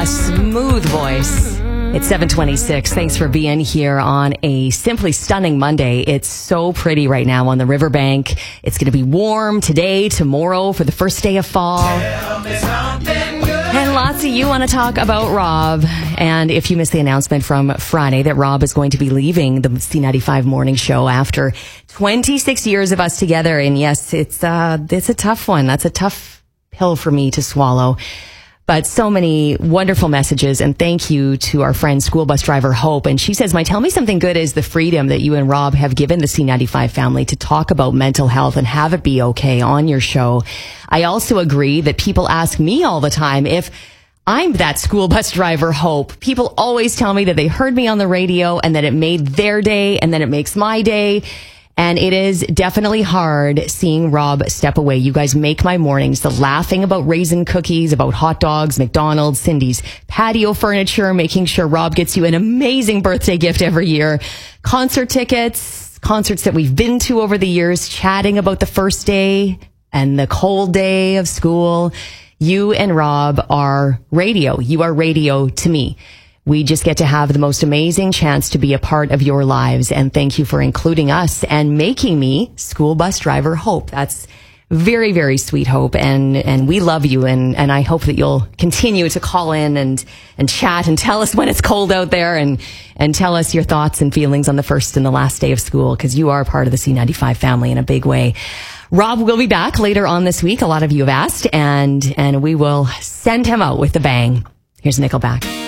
A smooth voice. It's 7:26. Thanks for being here on a simply stunning Monday. It's so pretty right now on the riverbank. It's going to be warm today, tomorrow for the first day of fall. And lots of you want to talk about Rob. And if you missed the announcement from Friday that Rob is going to be leaving the C95 morning show after 26 years of us together. And yes, it's a tough one. That's a tough pill for me to swallow. But so many wonderful messages, and thank you to our friend school bus driver Hope. And she says, Tell Me Something Good is the freedom that you and Rob have given the C95 family to talk about mental health and have it be okay on your show. I also agree that people ask me all the time if I'm that school bus driver Hope. People always tell me that they heard me on the radio and that it made their day and then it makes my day. And it is definitely hard seeing Rob step away. You guys make my mornings. The laughing about raisin cookies, about hot dogs, McDonald's, Cindy's, patio furniture, making sure Rob gets you an amazing birthday gift every year. Concert tickets, concerts that we've been to over the years, chatting about the first day and the cold day of school. You and Rob are radio. You are radio to me. We just get to have the most amazing chance to be a part of your lives. And thank you for including us and making me school bus driver Hope. That's very, very sweet, Hope. And we love you. And I hope that you'll continue to call in and chat and tell us when it's cold out there and tell us your thoughts and feelings on the first and the last day of school, because you are part of the C95 family in a big way. Rob will be back later on this week. A lot of you have asked, and we will send him out with a bang. Here's Nickelback.